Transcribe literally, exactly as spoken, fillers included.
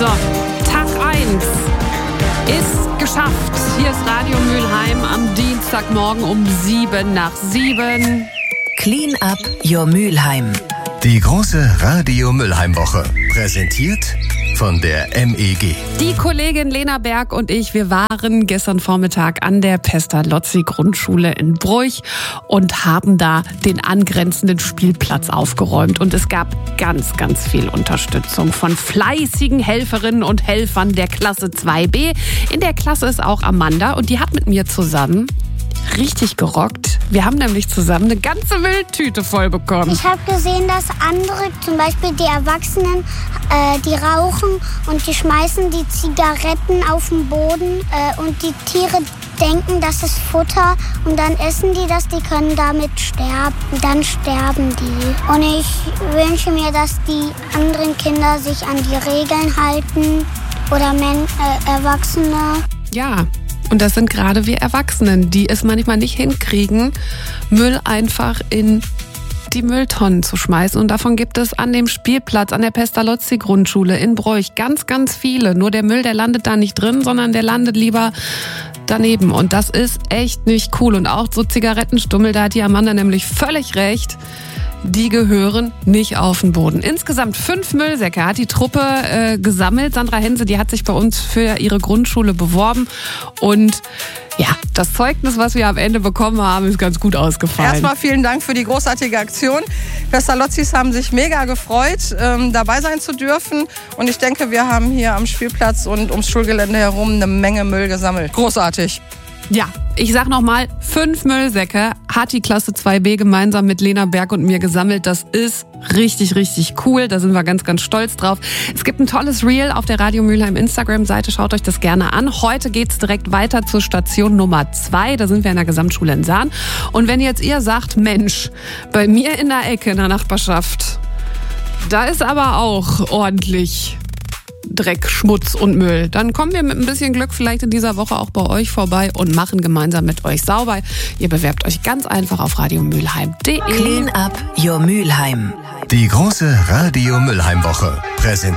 So, Tag eins ist geschafft. Hier ist Radio Mülheim am Dienstagmorgen um sieben nach sieben. Clean up your Mülheim. Die große Radio Mülheim Woche. Präsentiert von der M E G. Die Kollegin Lena Berg und ich, wir waren gestern Vormittag an der Pestalozzi-Grundschule in Bruch und haben da den angrenzenden Spielplatz aufgeräumt. Und es gab ganz, ganz viel Unterstützung von fleißigen Helferinnen und Helfern der Klasse zwei b. In der Klasse ist auch Amanda und die hat mit mir zusammen richtig gerockt. Wir haben nämlich zusammen eine ganze Mülltüte voll bekommen. Ich habe gesehen, dass andere, zum Beispiel die Erwachsenen, äh, die rauchen und die schmeißen die Zigaretten auf den Boden äh, und die Tiere denken, das ist Futter und dann essen die das, die können damit sterben. Dann sterben die. Und ich wünsche mir, dass die anderen Kinder sich an die Regeln halten oder Men- äh, Erwachsene. Ja. Und das sind gerade wir Erwachsenen, die es manchmal nicht hinkriegen, Müll einfach in die Mülltonnen zu schmeißen. Und davon gibt es an dem Spielplatz, an der Pestalozzi-Grundschule in Bruch ganz, ganz viele. Nur der Müll, der landet da nicht drin, sondern der landet lieber daneben. Und das ist echt nicht cool. Und auch so Zigarettenstummel, da hat die Amanda nämlich völlig recht. Die gehören nicht auf den Boden. Insgesamt fünf Müllsäcke hat die Truppe äh, gesammelt. Sandra Hense, die hat sich bei uns für ihre Grundschule beworben. Und ja, das Zeugnis, was wir am Ende bekommen haben, ist ganz gut ausgefallen. Erstmal vielen Dank für die großartige Aktion. Pestalozzis haben sich mega gefreut, ähm, dabei sein zu dürfen. Und ich denke, wir haben hier am Spielplatz und ums Schulgelände herum eine Menge Müll gesammelt. Großartig. Ja, ich sag nochmal, fünf Müllsäcke hat die Klasse zwei b gemeinsam mit Lena Berg und mir gesammelt. Das ist richtig, richtig cool. Da sind wir ganz, ganz stolz drauf. Es gibt ein tolles Reel auf der Radio Mülheim Instagram-Seite. Schaut euch das gerne an. Heute geht's direkt weiter zur Station Nummer zwei. Da sind wir in der Gesamtschule in Sahn. Und wenn jetzt ihr sagt, Mensch, bei mir in der Ecke in der Nachbarschaft, da ist aber auch ordentlich Dreck, Schmutz und Müll. Dann kommen wir mit ein bisschen Glück vielleicht in dieser Woche auch bei euch vorbei und machen gemeinsam mit euch sauber. Ihr bewerbt euch ganz einfach auf radio mülheim punkt de. Clean up your Mülheim. Die große Radio Mülheim Woche. Präsentiert